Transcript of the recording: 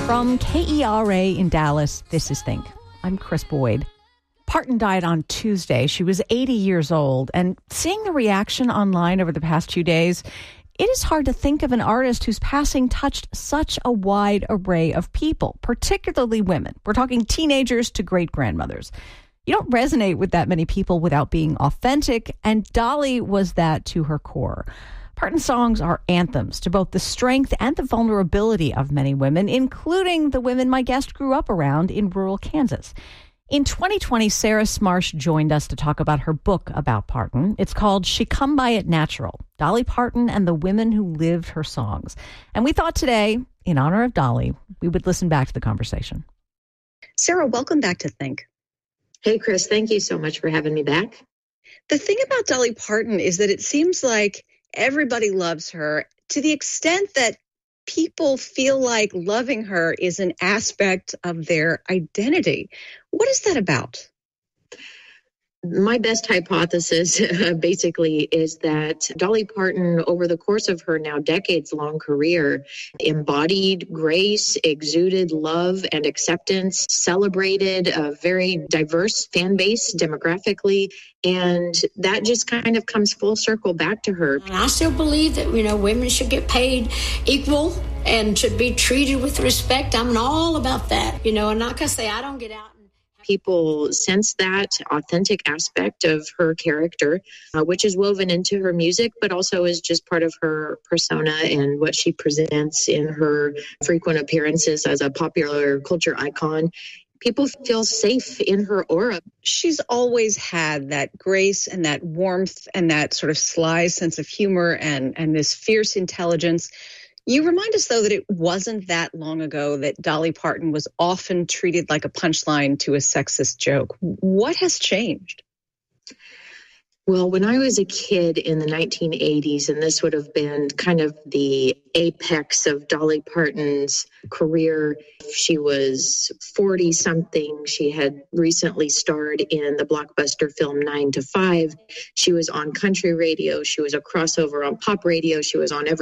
From KERA in Dallas, this is Think. I'm Chris Boyd. Parton died on Tuesday. She was 80 years old. And seeing the reaction online over the past 2 days, it is hard to think of an artist whose passing touched such a wide array of people, particularly women. We're talking teenagers to great-grandmothers. You don't resonate with that many people without being authentic, and Dolly was that to her core. Parton's songs are anthems to both the strength and the vulnerability of many women, including the women my guest grew up around in rural Kansas. In 2020, Sarah Smarsh joined us to talk about her book about Parton. It's called She Come By It Natural, Dolly Parton and the Women Who Lived Her Songs. And we thought today, in honor of Dolly, we would listen back to the conversation. Sarah, welcome back to Think. Hey, Chris, thank you so much for having me back. The thing about Dolly Parton is that it seems like everybody loves her to the extent that people feel like loving her is an aspect of their identity. What is that about? My best hypothesis basically is that Dolly Parton, over the course of her now decades-long career, embodied grace, exuded love and acceptance, celebrated a very diverse fan base demographically, and that just kind of comes full circle back to her. And I still believe that, women should get paid equal and should be treated with respect. I'm all about that, and not going to say I don't get out. People sense that authentic aspect of her character, which is woven into her music, but also is just part of her persona and what she presents in her frequent appearances as a popular culture icon. People feel safe in her aura. She's always had that grace and that warmth and that sort of sly sense of humor and this fierce intelligence. You remind us, though, that it wasn't that long ago that Dolly Parton was often treated like a punchline to a sexist joke. What has changed? Well, when I was a kid in the 1980s, and this would have been kind of the apex of Dolly Parton's career, she was 40-something. She had recently starred in the blockbuster film 9 to 5. She was on country radio. She was a crossover on pop radio. She was on every